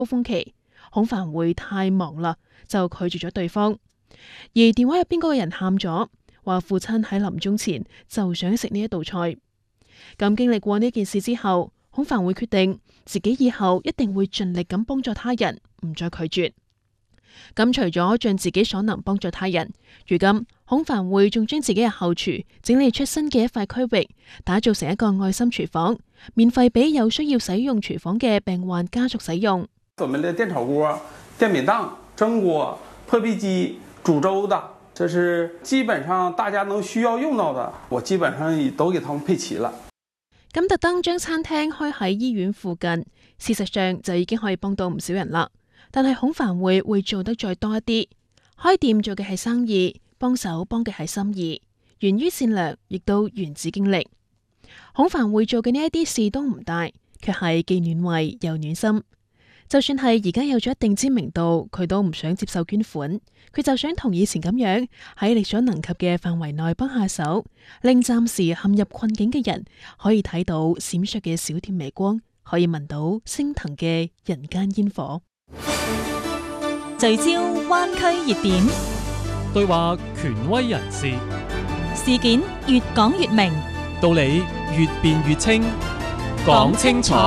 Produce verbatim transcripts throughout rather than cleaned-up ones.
高峰期，孔凡會太忙啦，就拒絕咗對方。而電話入邊嗰個人喊咗，話父親喺臨終前就想食呢一道菜。咁經歷過呢件事之後，孔凡會決定自己以後一定會盡力咁幫助他人，唔再拒絕。咁除咗盡自己所能幫助他人，如今孔凡會仲將自己嘅後廚整理出新嘅一塊區域，打造成一個愛心廚房，免費俾有需要使用廚房嘅病患家屬使用。 我們的電炒鍋、電餅檔、蒸鍋、破壁機、煮粥的，這是基本上大家能需要用到的，我基本上都給他們配齊了。 咁特登將餐廳開喺醫院附近，事實上就已經可以幫到唔少人啦。但係孔凡會會做得再多一啲，開店做嘅係生意，幫手幫嘅係心意，源於善良，亦都源自經歷。孔凡會做嘅呢一啲事都唔大，卻係既暖胃又暖心。就算係而家有咗一定知名度，佢都唔想接受捐款，佢就想同以前咁樣喺力所能及嘅範圍內幫下手，令暫時陷入困境嘅人可以睇到閃爍嘅小店微光，可以聞到升騰嘅人間煙火。 聚焦灣區熱點， 對話權威人士， 事件越講越明， 道理越辯越清，講清楚。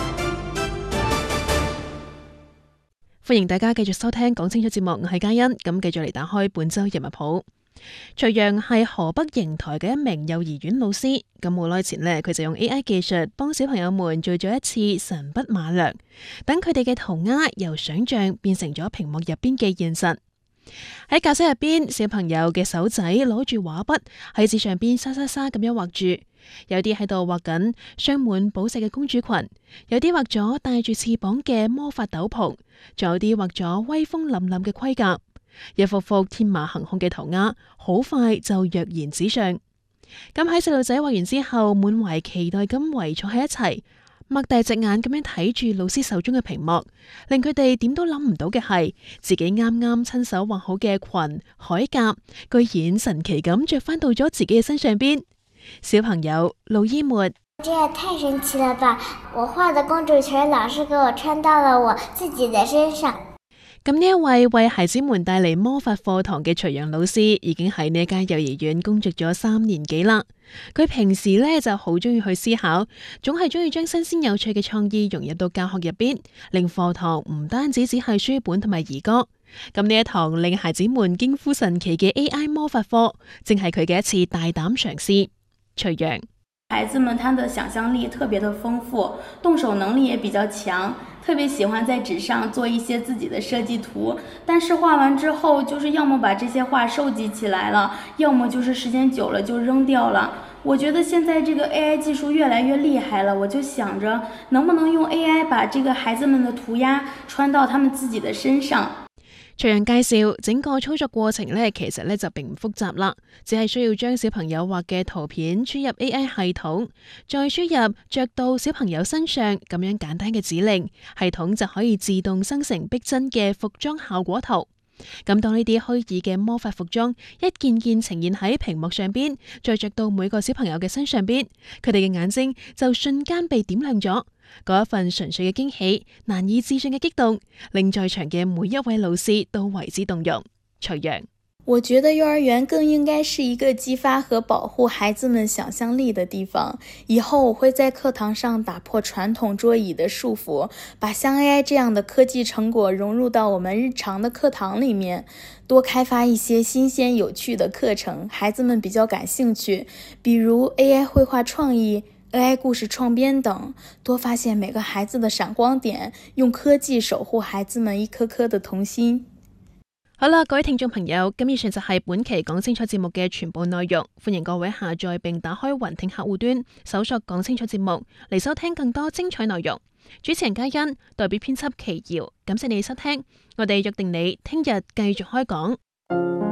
歡迎大家繼續收聽講清楚節目，我係嘉欣。咁繼續嚟打開本周人物譜。徐陽係河北邢台嘅一名幼兒園老師，咁冇耐前呢，佢就用 A I 技術幫小朋友們做咗一次神筆馬良，等佢哋嘅塗鴉由想象變成咗屏幕入邊嘅現實。喺教室入邊，小朋友嘅手仔攞住畫筆喺紙上邊沙沙沙咁樣畫住，有啲喺度畫緊鑲滿寶石嘅公主裙，有啲畫咗帶住翅膀嘅魔法斗篷，仲有啲畫咗威風凜凜嘅盔甲。一幅幅天馬行空嘅塗鴉，好快就躍然紙上。咁喺細路仔畫完之後，滿懷期待咁圍坐喺一齊，擘大隻眼咁樣睇住老師手中嘅屏幕，令佢哋點都諗唔到嘅係，自己啱啱親手畫好嘅裙鎧甲，居然神奇咁着翻到咗自己嘅身上邊。小朋友路伊沫， 這也太神奇了吧！我畫的公主裙老師給我穿到了我自己的身上。 咁呢一位為孩子們帶嚟魔法課堂嘅徐陽老師，已經喺呢間幼兒園工作咗三年幾啦。佢平時呢就好中意去思考，總係中意將新鮮有趣嘅創意融入到教學入邊，令課堂唔單止只係書本同埋兒歌。咁呢一堂令孩子們驚呼神奇嘅 A I 魔法課，正係佢嘅一次大膽嘗試。徐陽， 孩子們他的想象力特別的豐富，動手能力也比較強，特別喜歡在紙上做一些自己的設計圖，但是畫完之後就是要麼把這些畫收集起來了，要麼就是時間久了就扔掉了。我覺得現在這個 A I 技術越來越厲害了，我就想着能不能用 A I 把這個孩子們的塗鴉穿到他們自己的身上。 徐陽介紹整個操作過程呢，其實呢就並唔複雜啦，只係需要將小朋友畫嘅圖片輸入 A I 系統，再輸入着到小朋友身上咁樣簡單嘅指令，系統就可以自動生成逼真嘅服裝效果圖。咁當呢啲虛擬嘅魔法服裝一件件呈現喺屏幕上邊，再着到每個小朋友嘅身上邊，佢哋嘅眼睛就瞬間被點亮咗。嗰一份純粹嘅驚喜，難以置信嘅激動，令在場嘅每一位老師都為之動容。徐陽， 我覺得幼兒園更應該是一個激發和保護孩子們想象力的地方。以後我會在課堂上打破傳統桌椅的束縛，把像 A I 這樣的科技成果融入到我們日常的課堂裡面，多開發一些新鮮有趣的課程，孩子們比較感興趣，比如 A I 繪畫創意、A I 故事創編等，多發現每個孩子的閃光點，用科技守護孩子們一顆顆的童心。 好啦，各位聽眾朋友，咁以上就係本期講清楚節目嘅全部內容。歡迎各位下載並打開雲聽客戶端，搜索講清楚節目嚟收聽更多精彩內容。主持人嘉欣，代表編輯祁瑤，感謝你收聽，我哋約定你聽日繼續開講。